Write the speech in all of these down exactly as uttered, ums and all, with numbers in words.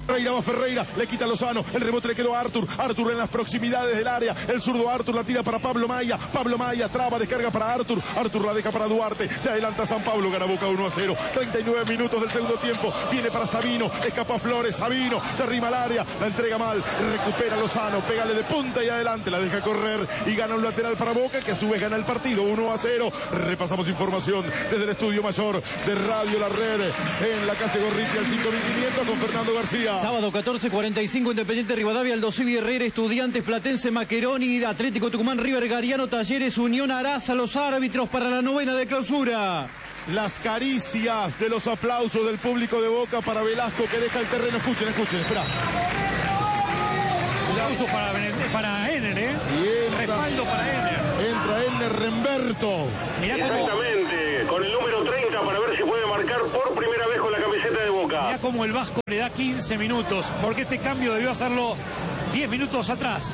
Ferreira va Ferreira, le quita Lozano, el rebote le quedó a Artur, Artur en las proximidades del área, el zurdo Artur la tira para Pablo Maya, Pablo Maya traba, descarga para Artur, Artur la deja para Duarte, se adelanta San Pablo, gana Boca uno a cero, treinta y nueve minutos del segundo tiempo, viene para Sabino, escapa Flores, Sabino, se arrima al área, la entrega mal, recupera Lozano, pégale de punta y adelante, la deja correr y gana un lateral para Boca, que a su vez gana el partido uno a cero, repasamos información desde el estudio mayor de Radio La Red, en la calle Gorriti al cinco mil quinientos con Fernando García. Sábado catorce cuarenta y cinco, Independiente Rivadavia, Aldo Civi Herrera, Estudiantes, Platense, Macheroni, Atlético Tucumán, River, Gariano, Talleres, Unión, Araza, los árbitros para la novena de clausura. Las caricias de los aplausos del público de Boca para Velasco, que deja el terreno. Escuchen, escuchen, espera. Aplauso para, para Ener, ¿eh? Entra, respaldo para Ener. Entra Ener Remberto. Mirá cómo... Exactamente, con el número treinta para ver si puede marcar por primera vez con la camiseta de Boca. Mirá cómo el Vasco le da quince minutos, porque este cambio debió hacerlo diez minutos atrás.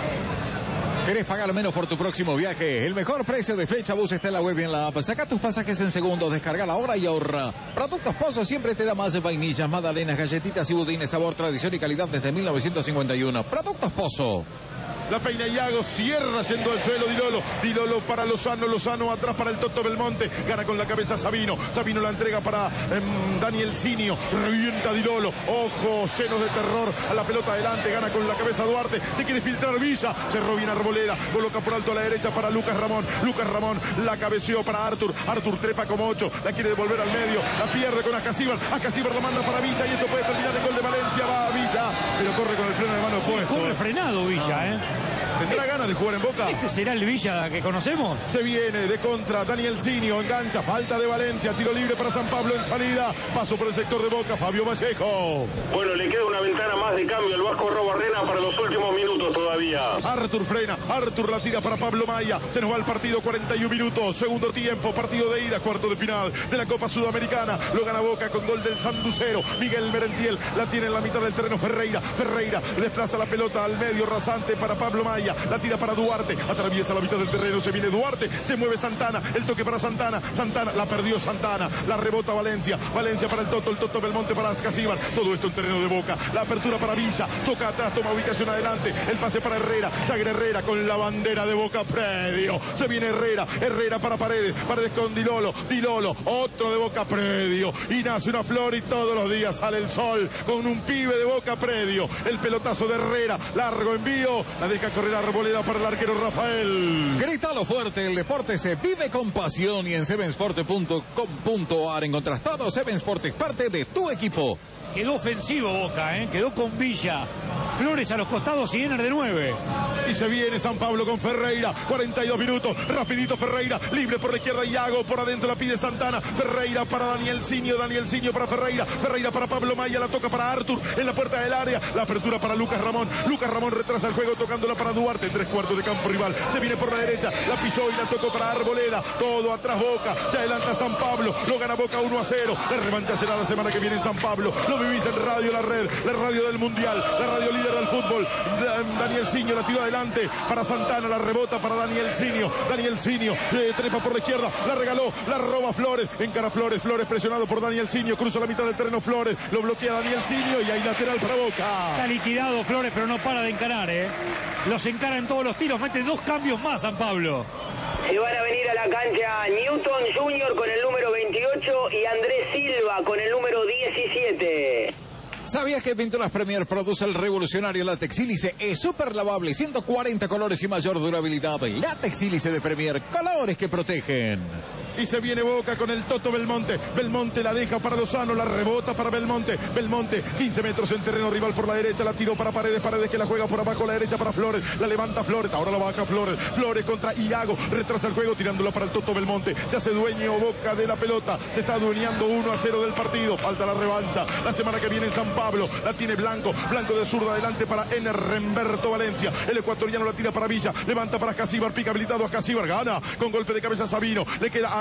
¿Querés pagar menos por tu próximo viaje? El mejor precio de Flechabús está en la web y en la app. Saca tus pasajes en segundos, descarga la hora y ahorra. Productos Pozo siempre te da más de vainillas, magdalenas, galletitas y budines, sabor, tradición y calidad desde mil novecientos cincuenta y uno. Productos Pozo. La peina Iago, cierra yendo al suelo Dilolo, Dilolo para Lozano, Lozano atrás para el Toto Belmonte, gana con la cabeza Sabino, Sabino la entrega para eh, Daniel Sinio, revienta Dilolo, ojos llenos de terror a la pelota adelante, gana con la cabeza Duarte, se quiere filtrar Villa, cerró bien Arboleda, coloca por alto a la derecha para Lucas Ramón, Lucas Ramón la cabeceó para Artur, Artur trepa como ocho, la quiere devolver al medio, la pierde con Ascasíbar, Ascasíbar la manda para Villa y esto puede terminar el gol de Valencia, va a Villa, pero corre con el freno de mano puesto. Corre frenado Villa, ¿eh? ¿Tendrá ganas de jugar en Boca? ¿Este será el Villa que conocemos? Se viene de contra Daniel Sinio, engancha, falta de Valencia, tiro libre para San Pablo en salida, paso por el sector de Boca, Fabio Vallejo. Bueno, le queda una ventana más de cambio al Vasco Robarrena para los últimos minutos todavía. Artur frena, Artur la tira para Pablo Maya, se nos va el partido, cuarenta y uno minutos, segundo tiempo, partido de ida, cuarto de final de la Copa Sudamericana, lo gana Boca con gol del Sanducero, Miguel Merentiel, la tiene en la mitad del terreno Ferreira, Ferreira desplaza la pelota al medio rasante para Pablo Maya, la tira para Duarte, atraviesa la mitad del terreno, se viene Duarte, se mueve Santana, el toque para Santana, Santana, la perdió Santana, la rebota Valencia, Valencia para el Toto, el Toto Belmonte para Ascasíbar, todo esto en terreno de Boca, la apertura para Villa, toca atrás, toma ubicación adelante, el pase para Herrera, Jagger Herrera con la bandera de Boca, predio, se viene Herrera, Herrera para Paredes, Paredes con Dilolo, Dilolo, otro de Boca, predio, y nace una flor y todos los días sale el sol, con un pibe de Boca, predio, el pelotazo de Herrera, largo envío, la deja correr a Arboleda para el arquero Rafael. Grítalo fuerte, el deporte se vive con pasión y en seven sport punto com punto a r encontrás todo. Seven Sport es parte de tu equipo. Quedó ofensivo Boca, ¿eh? Quedó con Villa, Flores a los costados y Ener de nueve. Y se viene San Pablo con Ferreira, cuarenta y dos minutos, rapidito Ferreira, libre por la izquierda Iago, por adentro la pide Santana, Ferreira para Daniel Sinio, Daniel Sinio para Ferreira, Ferreira para Pablo Maya, la toca para Artur, en la puerta del área, la apertura para Lucas Ramón, Lucas Ramón retrasa el juego tocándola para Duarte, tres cuartos de campo rival, se viene por la derecha, la pisó y la tocó para Arboleda, todo atrás Boca, se adelanta San Pablo, lo gana Boca uno a cero, la revancha será la semana que viene en San Pablo, lo vivís en Radio La Red, la radio del Mundial, la radio líder del fútbol, Daniel Sinio la tiró adelante para Santana, la rebota para Daniel Sinio, Daniel Sinio eh, trepa por la izquierda, la regaló, la roba Flores, encara Flores, Flores presionado por Daniel Sinio, cruza la mitad del terreno Flores, lo bloquea Daniel Sinio y hay lateral para Boca. Está liquidado Flores, pero no para de encarar, ¿eh? Los encara en todos los tiros, mete dos cambios más San Pablo. Se van a venir a la cancha Newton junior con el número veintiocho y Andrés Silva con el número diecisiete. ¿Sabías que Pinturas Premier produce el revolucionario látex sílice? Es súper lavable, ciento cuarenta colores y mayor durabilidad. Látex sílice de Premier, colores que protegen. Y se viene Boca con el Toto Belmonte. Belmonte la deja para Lozano, la rebota para Belmonte. Belmonte, quince metros en terreno rival por la derecha, la tiró para Paredes. Paredes que la juega por abajo, la derecha para Flores. La levanta Flores, ahora la baja Flores. Flores contra Iago, retrasa el juego tirándola para el Toto Belmonte. Se hace dueño Boca de la pelota. Se está adueñando uno a cero del partido. Falta la revancha. La semana que viene en San Pablo. La tiene Blanco. Blanco de zurda adelante para Ener Remberto Valencia. El ecuatoriano la tira para Villa. Levanta para Ascasíbar, pica habilitado a Ascasíbar. Gana con golpe de cabeza Sabino. Le queda a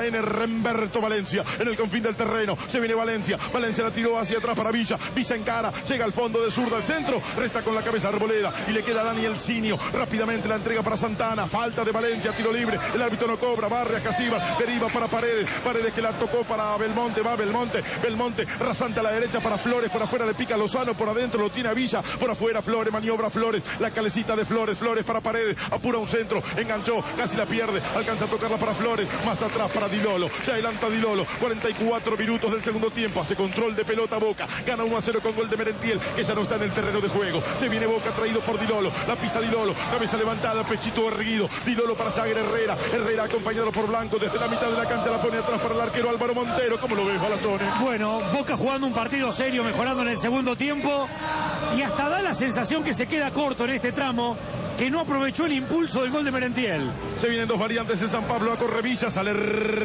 la N, Remberto Valencia en el confín del terreno. Se viene Valencia. Valencia la tiró hacia atrás para Villa. Villa encara. Llega al fondo de zurda al centro. Resta con la cabeza Arboleda. Y le queda a Daniel Sinio. Rápidamente la entrega para Santana. Falta de Valencia. Tiro libre. El árbitro no cobra. Barre a Casíbar. Deriva para Paredes. Paredes que la tocó para Belmonte. Va Belmonte. Belmonte rasante a la derecha para Flores. Por afuera le pica Lozano. Por adentro lo tiene a Villa. Por afuera Flores. Maniobra Flores. La calecita de Flores. Flores para Paredes. Apura un centro. Enganchó. Casi la pierde. Alcanza a tocarla para Flores. Más atrás para Dilolo. Se adelanta Dilolo. cuarenta y cuatro minutos del segundo tiempo. Hace control de pelota Boca. Gana uno a cero con gol de Merentiel, que ya no está en el terreno de juego. Se viene Boca traído por Dilolo. La pisa Dilolo. Cabeza levantada. Pechito erguido. Dilolo para Jagger Herrera. Herrera acompañado por Blanco. Desde la mitad de la cancha la pone atrás para el arquero Álvaro Montero. ¿Cómo lo ves, Balazone? Bueno, Boca jugando un partido serio, mejorando en el segundo tiempo. Y hasta da la sensación que se queda corto en este tramo, que no aprovechó el impulso del gol de Merentiel. Se vienen dos variantes en San Pablo. A Correvilla, sale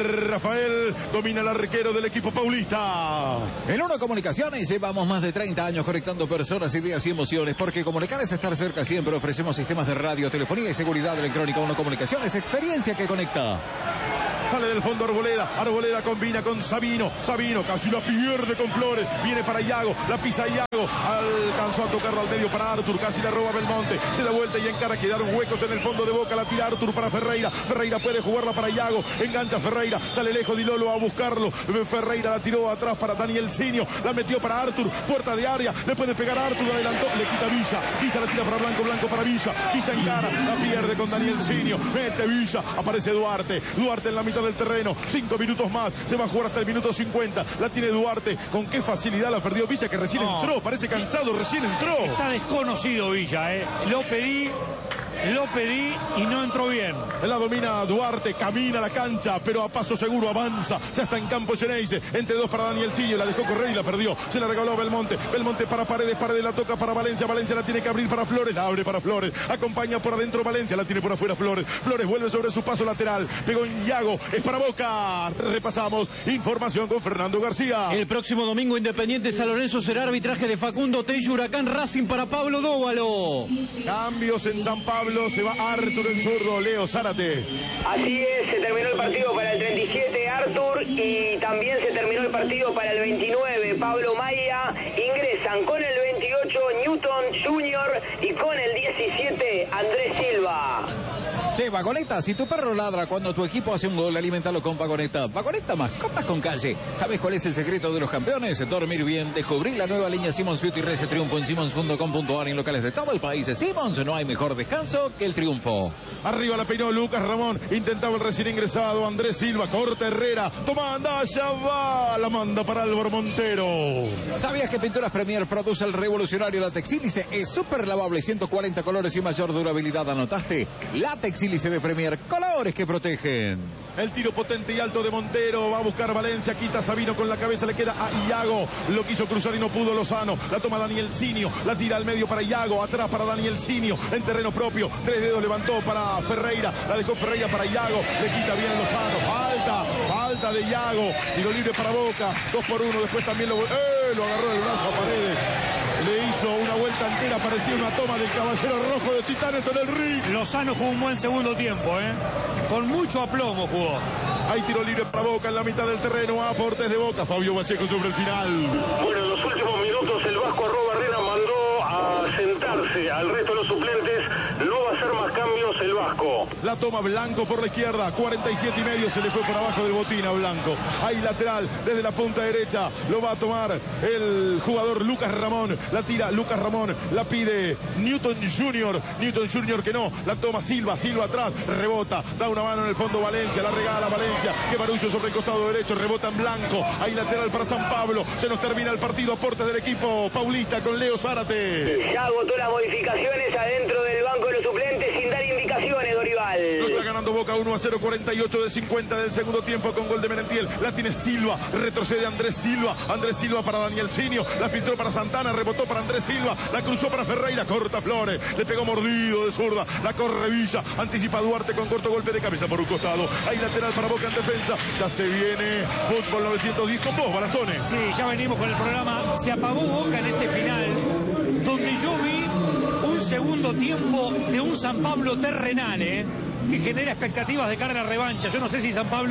Rafael, domina el arquero del equipo paulista. En Uno Comunicaciones llevamos más de treinta años conectando personas, ideas y emociones, porque comunicar es estar cerca siempre. Ofrecemos sistemas de radio, telefonía y seguridad electrónica. Uno Comunicaciones, experiencia que conecta. Sale del fondo Arboleda. Arboleda combina con Sabino. Sabino casi la pierde con Flores. Viene para Iago. La pisa Iago. Alcanzó a tocarlo al medio para Artur. Casi la roba Belmonte. Se da vuelta y encara. Quedaron huecos en el fondo de Boca. La tira Artur para Ferreira. Ferreira puede jugarla para Iago. Engancha Ferreira. Sale lejos Dilolo a buscarlo. Ferreira la tiró atrás para Daniel Sinio. La metió para Artur. Puerta de área. Le puede pegar a Artur. Adelantó. Le quita Villa. Villa la tira para Blanco. Blanco para Villa. Villa encara. La pierde con Daniel Sinio. Mete Villa. Aparece Duarte. Duarte en la mitad del terreno. Cinco minutos más. Se va a jugar hasta el minuto cincuenta. La tiene Duarte. Con qué facilidad la perdió Villa, que recién no. entró. Parece cansado. Recién entró. Está desconocido Villa, ¿eh? Lo pedí. Lo pedí y no entró bien. La domina Duarte, camina la cancha, pero a paso seguro avanza. Ya está en campo Geneise. Entre dos para Daniel Sillo. La dejó correr y la perdió. Se la regaló Belmonte. Belmonte para Paredes. Paredes la toca para Valencia. Valencia la tiene que abrir para Flores. La abre para Flores. Acompaña por adentro Valencia. La tiene por afuera Flores. Flores vuelve sobre su paso lateral. Pegó en Iago. Es para Boca. Repasamos. Información con Fernando García. El próximo domingo Independiente San Lorenzo será arbitraje de Facundo Tello. Huracán Racing para Pablo Dóvalo. Cambios en San Pablo. Se va Artur el zurdo, Leo Zárate. Así es, se terminó el partido para el treinta y siete, Artur, y también se terminó el partido para el veintinueve, Pablo Maya. Ingresan con el veintiocho, Newton Junior, y con el diecisiete, Andrés Silva. Che, Vagoneta, si tu perro ladra cuando tu equipo hace un gol, alimentalo con Vagoneta. Vagoneta, mascotas con calle. ¿Sabes cuál es el secreto de los campeones? Dormir bien. Descubrí la nueva línea Simmons Beauty Rese Triunfo en simmons punto com punto a r en locales de todo el país. Simmons, no hay mejor descanso que el triunfo. Arriba la peinó Lucas Ramón. Intentaba el recién ingresado Andrés Silva. Corta Herrera. Toma, anda, allá va. La manda para Álvaro Montero. ¿Sabías que Pinturas Premier produce el revolucionario látex sílice? Es súper lavable, ciento cuarenta colores y mayor durabilidad. ¿Anotaste? Látex sílice de Premier. Colores que protegen. El tiro potente y alto de Montero. Va a buscar Valencia. Quita Sabino con la cabeza. Le queda a Iago. Lo quiso cruzar y no pudo Lozano. La toma Daniel Sinio. La tira al medio para Iago. Atrás para Daniel Sinio. En terreno propio. Tres dedos levantó para Ferreira. La dejó Ferreira para Iago. Le quita bien Lozano. Falta. Falta de Iago. Tiro libre para Boca. Dos por uno. Después también lo, ¡eh! lo agarró el brazo a Paredes. Le hizo una vuelta entera. Parecía una toma del caballero rojo de Titanes en el ring. Lozano jugó un buen segundo tiempo, ¿eh? Con mucho aplomo jugó. Hay tiro libre para Boca en la mitad del terreno. Aportes de Boca. Fabio Vallejo sobre el final. Bueno, en los últimos minutos el Vasco Arroba Barrera mandó a sentarse al resto de los suplentes. No va a hacer más cambios el Vasco. La toma Blanco por la izquierda. cuarenta y siete y medio. Se le fue para abajo del botín a Blanco. Ahí lateral desde la punta derecha. Lo va a tomar el jugador Lucas Ramón. La tira Lucas Ramón. La pide Newton Junior. Newton Junior que no. La toma Silva. Silva atrás. Rebota. Da una mano en el fondo Valencia. La regala Valencia. Que barullo sobre el costado derecho. Rebota en Blanco. Ahí lateral para San Pablo. Se nos termina el partido. Aportes del equipo paulista con Leo Zárate. Ya agotó las modificaciones adentro del banco de los suplentes sin dar indicaciones, Dorival. Lo está ganando Boca uno a cero, cuarenta y ocho de cincuenta del segundo tiempo con gol de Merentiel. La tiene Silva. Retrocede Andrés Silva. Andrés Silva para Daniel Sinio. La filtró para Santana. Rebotó para Andrés Silva. La cruzó para Ferreira. Corta Flores. Le pegó mordido de zurda. La corre Villa. Anticipa Duarte con corto golpe de cabeza por un costado. Ahí lateral para Boca en defensa. Ya se viene Fútbol novecientos diez con vos, Balazones. Sí, ya venimos con el programa. Se apagó Boca en este final, donde yo vi un segundo tiempo de un San Pablo terrenal, ¿eh? que genera expectativas de cara a la revancha. Yo no sé si San Pablo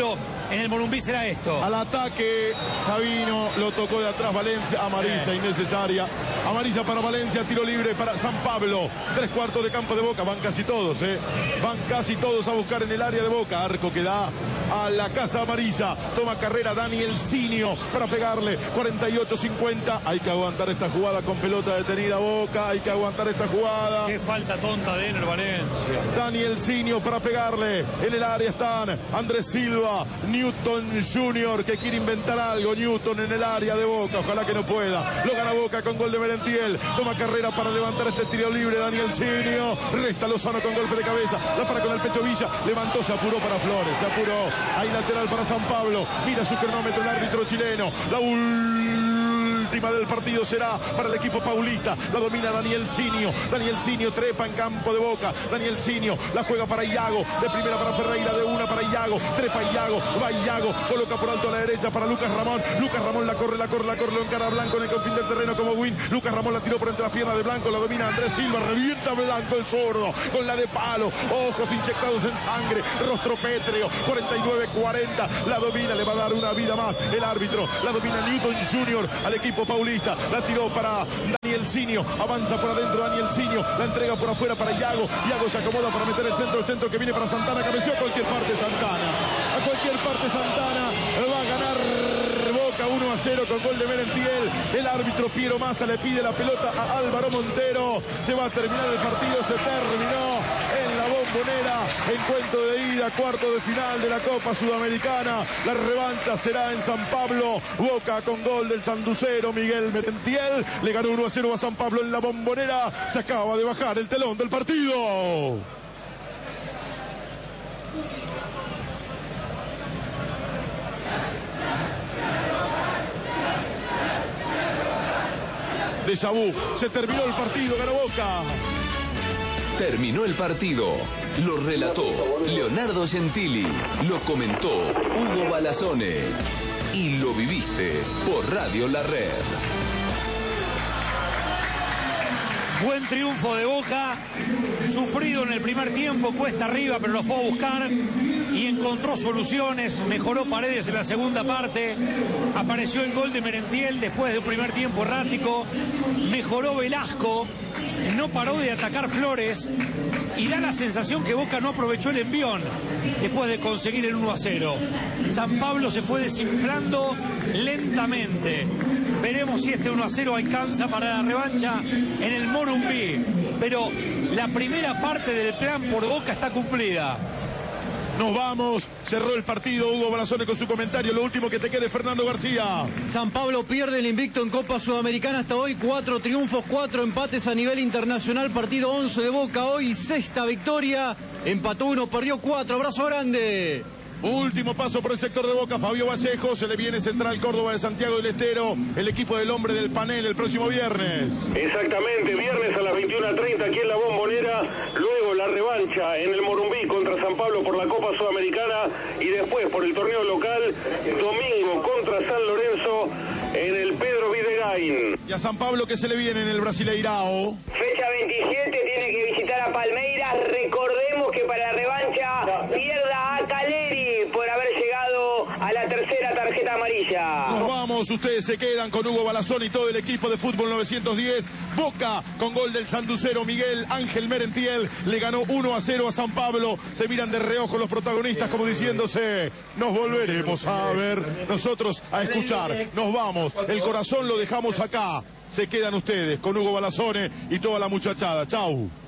en el Morumbí será esto. Al ataque, Sabino lo tocó de atrás Valencia, amarilla sí. innecesaria. Amarilla para Valencia, tiro libre para San Pablo. Tres cuartos de campo de Boca, van casi todos, ¿eh? Van casi todos a buscar en el área de Boca. Arco que da a la casa amarilla. Toma carrera Daniel Sinio para pegarle. cuarenta y ocho cincuenta. Hay que aguantar esta jugada con pelota detenida Boca. Hay que aguantar esta jugada. Qué falta tonta de él el Valencia. Daniel Sinio para pegarle. En el área están Andrés Silva, Newton junior que quiere inventar algo. Newton en el área de Boca. Ojalá que no pueda. Lo gana Boca con gol de Merentiel. Toma carrera para levantar este tiro libre. Daniel Sinio. Resta Lozano con golpe de cabeza. La para con el pecho Villa. Levantó, se apuró para Flores. Se apuró. Hay lateral para San Pablo. Mira su cronómetro el árbitro chileno. La última del partido será para el equipo paulista. La domina Daniel Sinio. Daniel Sinio trepa en campo de Boca. Daniel Sinio la juega para Iago. De primera para Ferreira. De una para Iago. Trepa Iago. Va Iago. Coloca por alto a la derecha para Lucas Ramón. Lucas Ramón la corre, la corre, la corre. Lo encara Blanco en el confín del terreno como win. Lucas Ramón la tiró por entre las piernas de Blanco. La domina Andrés Silva. Revienta Blanco el zurdo. Con la de palo. Ojos inyectados en sangre. Rostro pétreo. cuarenta y nueve cuarenta. La domina. Le va a dar una vida más el árbitro. La domina Newton junior al equipo paulista. La tiró para Daniel Sinio. Avanza por adentro Daniel Sinio. La entrega por afuera para Iago. Iago se acomoda para meter el centro. El centro que viene para Santana. Cabeció a cualquier parte Santana. A cualquier parte Santana. Va a ganar Boca uno a cero con gol de Merentiel. El árbitro Piero Massa le pide la pelota a Álvaro Montero. Se va a terminar el partido. Se terminó en la Bombonera. Encuentro de ida. Cuarto de final de la Copa Sudamericana. La revancha será en San Pablo. Boca con gol del sanducero Miguel Merentiel. Le ganó uno a cero a San Pablo en la Bombonera. Se acaba de bajar el telón del partido. Déjà vu. Se terminó el partido. Ganó Boca. Terminó el partido. Lo relató Leonardo Gentili. Lo comentó Hugo Balazone. Y lo viviste por Radio La Red. Buen triunfo de Boca. Sufrido en el primer tiempo. Cuesta arriba, pero lo fue a buscar. Y encontró soluciones. Mejoró Paredes en la segunda parte. Apareció el gol de Merentiel después de un primer tiempo errático. Mejoró Velasco. No paró de atacar Flores y da la sensación que Boca no aprovechó el envión después de conseguir el uno a cero. San Pablo se fue desinflando lentamente. Veremos si este uno a cero alcanza para la revancha en el Morumbí. Pero la primera parte del plan por Boca está cumplida. Nos vamos, cerró el partido Hugo Balazone con su comentario. Lo último que te quede, Fernando García. San Pablo pierde el invicto en Copa Sudamericana hasta hoy. Cuatro triunfos, cuatro empates a nivel internacional. Partido once de Boca hoy, sexta victoria. Empató uno, perdió cuatro. Abrazo grande. Último paso por el sector de Boca, Fabio Vallejo. Se le viene Central Córdoba de Santiago del Estero, el equipo del hombre del panel el próximo viernes. Exactamente, viernes a las veintiuna treinta aquí en la Bombonera. Luego la revancha en el Morumbí contra San Pablo por la Copa Sudamericana. Y después por el torneo local, domingo contra San Lorenzo en el Pedro Videgain. Y a San Pablo que se le viene en el Brasileirao. Fecha veintisiete, tiene que visitar a Palmeiras. Recordemos que para la revancha pierda a Caleri por haber llegado a la tercera tarjeta amarilla. Nos vamos, ustedes se quedan con Hugo Balazón y todo el equipo de Fútbol novecientos diez. Boca con gol del sanducero Miguel Ángel Merentiel. Le ganó uno a cero a San Pablo. Se miran de reojo los protagonistas como diciéndose: nos volveremos a ver, nosotros a escuchar. Nos vamos, el corazón lo dejamos acá. Se quedan ustedes con Hugo Balazone y toda la muchachada. Chau.